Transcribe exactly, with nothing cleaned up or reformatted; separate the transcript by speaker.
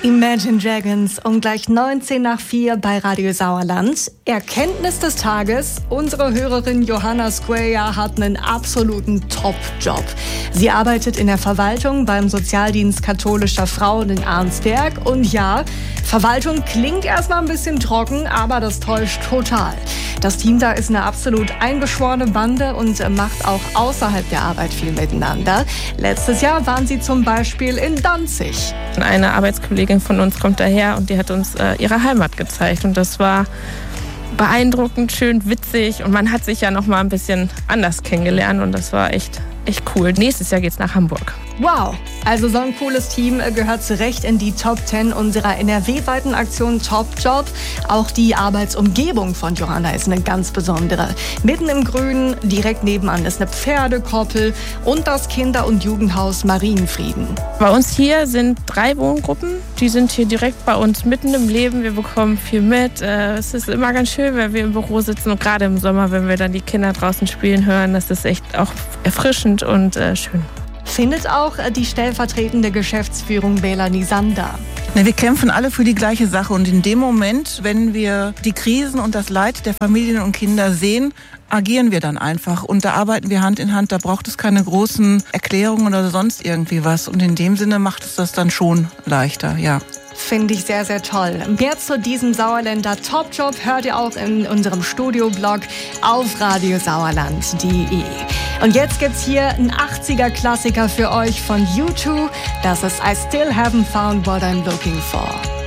Speaker 1: Imagine Dragons um gleich neunzehn nach vier bei Radio Sauerland. Erkenntnis des Tages: Unsere Hörerin Johanna Square hat einen absoluten Top-Job. Sie arbeitet in der Verwaltung beim Sozialdienst katholischer Frauen in Arnsberg. Und ja, Verwaltung klingt erstmal ein bisschen trocken, aber das täuscht total. Das Team da ist eine absolut eingeschworene Bande und macht auch außerhalb der Arbeit viel miteinander. Letztes Jahr waren sie zum Beispiel in Danzig.
Speaker 2: Eine Arbeitskollegin von uns kommt daher und die hat uns äh, ihre Heimat gezeigt. Und das war beeindruckend, schön, witzig. Und man hat sich ja noch mal ein bisschen anders kennengelernt. Und das war echt, echt cool. Nächstes Jahr geht's nach Hamburg.
Speaker 1: Wow, also so ein cooles Team gehört zu Recht in die Top zehn unserer N R W-weiten Aktion Top Job. Auch die Arbeitsumgebung von Johanna ist eine ganz besondere. Mitten im Grünen, direkt nebenan ist eine Pferdekoppel und das Kinder- und Jugendhaus Marienfrieden.
Speaker 2: Bei uns hier sind drei Wohngruppen. Die sind hier direkt bei uns mitten im Leben. Wir bekommen viel mit. Es ist immer ganz schön, wenn wir im Büro sitzen und gerade im Sommer, wenn wir dann die Kinder draußen spielen hören. Das ist echt auch erfrischend und äh, schön.
Speaker 1: Findet auch die stellvertretende Geschäftsführung Melanie Sander.
Speaker 3: Wir kämpfen alle für die gleiche Sache und in dem Moment, wenn wir die Krisen und das Leid der Familien und Kinder sehen, agieren wir dann einfach und da arbeiten wir Hand in Hand. Da braucht es keine großen Erklärungen oder sonst irgendwie was und in dem Sinne macht es das dann schon leichter, ja.
Speaker 1: Finde ich sehr, sehr toll. Mehr zu diesem Sauerländer Top-Job hört ihr auch in unserem Studioblog auf radiosauerland punkt de. Und jetzt gibt's hier einen achtziger-Klassiker für euch von U zwei. Das ist I Still Haven't Found What I'm Looking For.